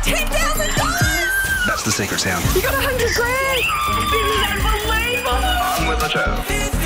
$10,000! That's the secret sound. You got 100 grand! This is unbelievable! On with the show.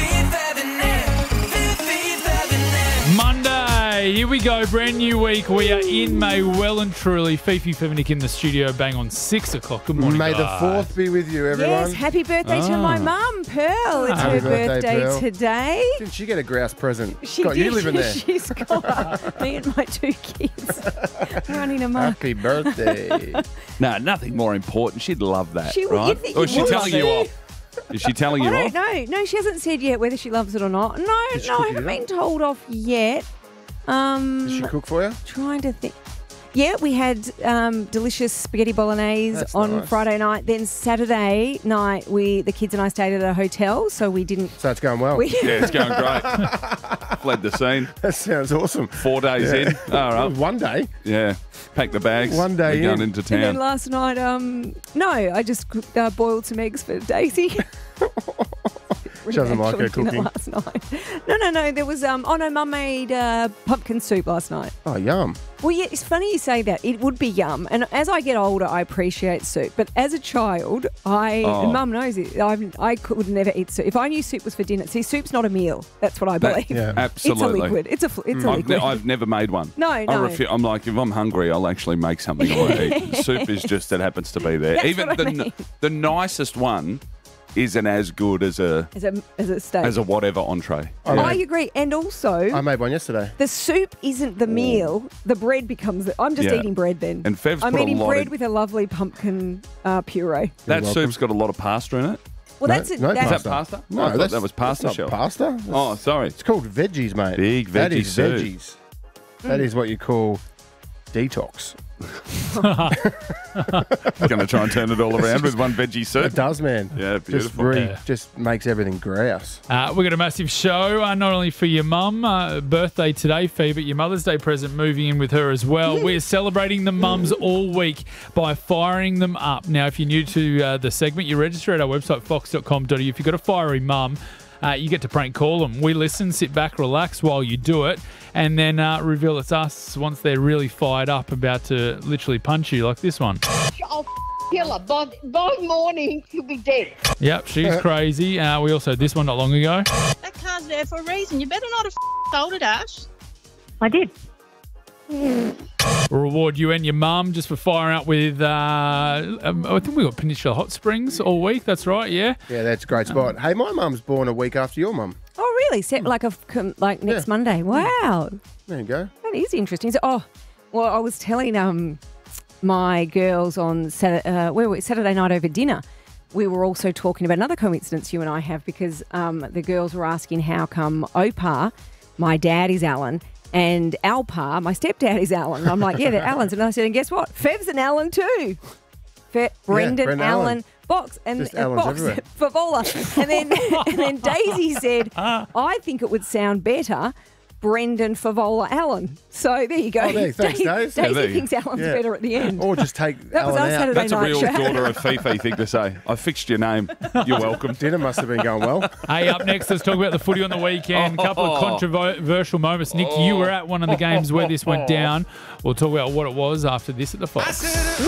Monday, here we go, brand new week. We are in May, well and truly. Fifi Fevenick in the studio, bang on 6 o'clock. Good morning, May the guys. 4th be with you, everyone. Yes, happy birthday to my mum, Pearl. It's her birthday Pearl. today. Didn't she get a grouse present? She Got did. you living there. She's got me and my 2 kids running amok. Happy birthday. No, nothing more important. She'd love that, She would- right? you'd think Or is she you would telling you too. off? Is she telling you I off? don't know. No, she hasn't said yet whether she loves it or not. No, I cook haven't you been told off yet. Did she cook for you? Trying to think. Yeah, we had delicious spaghetti bolognese That's on nice. Friday night. Then Saturday night, the kids and I stayed at a hotel, so we didn't. So it's going well. Yeah, it's going great. Fled the scene. That sounds awesome. 4 days in. All right. One day. Yeah. Pack the bags. One day We're going in. into And then town. last night, no, I just boiled some eggs for Daisy. She doesn't like her Actually dinner cooking. last night. No. There was Mum made pumpkin soup last night. Oh, yum. Well, yeah, it's funny you say that. It would be yum. And as I get older, I appreciate soup. But as a child, and Mum knows it, I could never eat soup. If I knew soup was for dinner, see, soup's not a meal. That's what I believe. yeah. Absolutely. It's a liquid. It's a liquid. I've never made one. No. I'm like, if I'm hungry, I'll actually make something I want to eat. Soup is just that happens to be there. That's Even what I mean. the nicest one isn't as good as a steak. whatever entree. I agree. And also, I made one yesterday. the soup isn't the meal. The bread becomes I'm just Yeah. eating bread then. And Fev's I'm put a eating lot bread in- with a lovely pumpkin puree. That welcome. soup's got a lot of pasta in it. Well, No, that's it. no That's Is that pasta? No, I thought that was pasta that's shell. not pasta. That's- Oh, sorry. It's called veggies, mate. Big That veggie is soup. veggies. That is what you call detox. Going to try and turn it all around with one veggie soup. It does, man. Yeah, Just beautiful. just makes everything grouse. We've got a massive show, not only for your mum, birthday today, Fee, but your Mother's Day present moving in with her as well. We're celebrating the mums all week by firing them up. Now, if you're new to the segment, you register at our website, fox.com.au. If you've got a fiery mum, you get to prank call them. We listen, sit back, relax while you do it, and then reveal it's us once they're really fired up, about to literally punch you like this one. I'll kill her. By morning, she'll be dead. Yep, she's crazy. We also had this one not long ago. That car's there for a reason. You better not have sold it, Ash. I did. We'll reward you and your mum just for firing up with, I think we got Peninsula Hot Springs all week. That's right, yeah. Yeah, that's a great spot. Hey, my mum's born a week after your mum. Oh, really? Set like next Yeah. Monday. Wow. There you go. That is interesting. So, I was telling my girls on Saturday night over dinner. We were also talking about another coincidence you and I have, because the girls were asking how come Opa, my dad is Alan, and Alpa, my stepdad is Alan. And I'm like, yeah, they're Allens. And I said, and guess what? Fev's an Alan too. Brendan Brendan Allen. Allen. Box and Just Allens Box everywhere. Favola. And then Daisy said, I think it would sound better, Brendan Favola Allen. So there you go. Oh, there, thanks, Dave. Daisy Yeah, there you- thinks Alan's Yeah. better at the end. Or just take That was Alan our out. Saturday That's a night real show. daughter of Fifi thing to say. I fixed your name. You're welcome. Dinner must have been going well. Hey, up next, let's talk about the footy on the weekend. A couple of controversial moments. Nick, you were at one of the games where this went down. We'll talk about what it was after this at the Fox.